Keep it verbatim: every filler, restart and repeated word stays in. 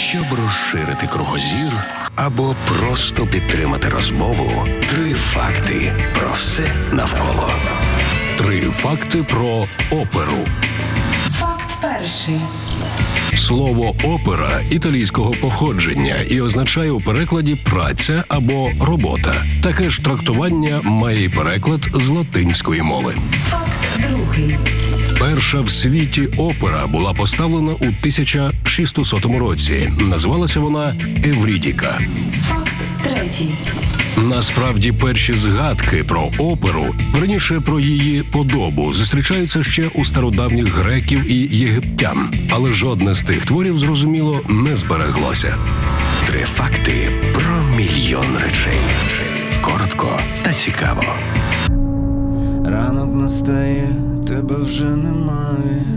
Щоб розширити кругозір або просто підтримати розмову, три факти про все навколо. Три факти про оперу. Факт перший. Слово «опера» італійського походження і означає у перекладі «праця» або «робота». Таке ж трактування має й переклад з латинської мови. Факт другий. Перша в світі опера була поставлена у тисяча шістсотому році. Називалася вона «Еврідіка». Факт третій. Насправді, перші згадки про оперу, верніше про її подобу, зустрічаються ще у стародавніх греків і єгиптян. Але жодне з тих творів, зрозуміло, не збереглося. Три факти про мільйон речей. Коротко та цікаво. Ранок настає, тебе вже немає.